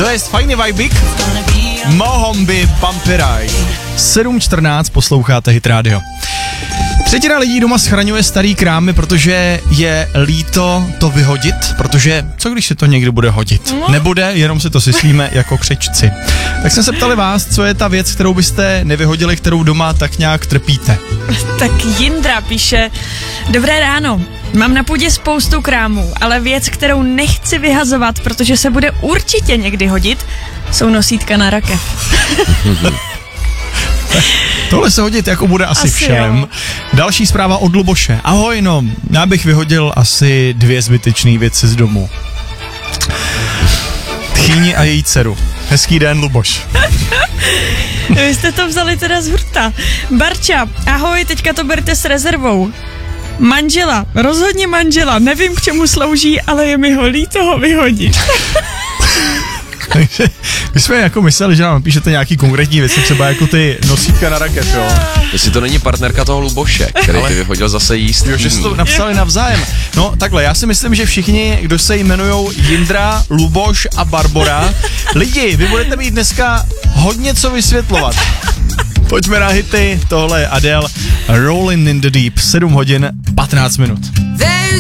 To je fajný vibik. Mohombi Bumpy Ride. 7:14 posloucháte Hit Radio. Třetina lidí doma schraňuje starý krámy, protože je líto to vyhodit, protože co když se to někdy bude hodit? Nebude, jenom se to syslíme jako křečci. Tak jsme se ptali vás, co je ta věc, kterou byste nevyhodili, kterou doma tak nějak trpíte. Tak Jindra píše: Dobré ráno, mám na půdě spoustu krámů, ale věc, kterou nechci vyhazovat, protože se bude určitě někdy hodit, jsou nosítka na rakev. Tohle se hodit jako bude asi všem. Jo. Další zpráva od Luboše. Ahoj, no, já bych vyhodil asi 2 zbytečné věci z domu. Tchýni a její dceru. Hezký den, Luboš. Vy jste to vzali teda z hurta. Barča, ahoj, teďka to berte s rezervou. Manžela, rozhodně manžela, nevím k čemu slouží, ale je mi ho líto ho vyhodit. Takže my jsme jako mysleli, že nám napíšete nějaký konkrétní věci, třeba jako ty nosítka na rakev, jo. Jestli to není partnerka toho Luboše, který ty vyhodil zase jíst. Jo, že jste to napsali navzájem. No takhle, já si myslím, že všichni, kdo se jmenujou Jindra, Luboš a Barbora, lidi, vy budete mít dneska hodně co vysvětlovat. Pojďme na hity, tohle je Adele, Rolling in the Deep, 7:15.